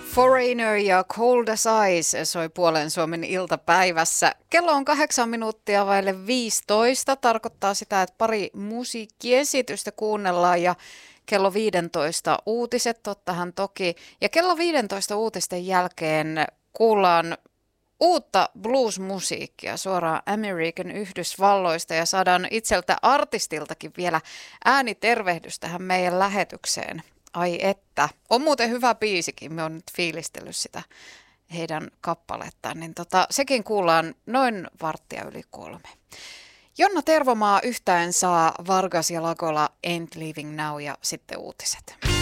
Foreigner ja Cold as Ice soi puolen Suomen iltapäivässä. Kello on 8 minuuttia vaille 15. Tarkoittaa sitä, että pari musiikkiesitystä kuunnellaan ja kello 15 uutiset, tottahan toki. Ja kello 15 uutisten jälkeen kuullaan uutta blues-musiikkia suoraan American Yhdysvalloista ja saadaan itseltä artistiltakin vielä äänitervehdys tähän meidän lähetykseen. Ai että. On muuten hyvä biisikin, me on nyt fiilistellyt sitä heidän kappalettaan, niin sekin kuullaan noin 2:15. Jonna Tervomaa yhtäen saa Vargas ja Lagola Ain't Leaving Now ja sitten uutiset.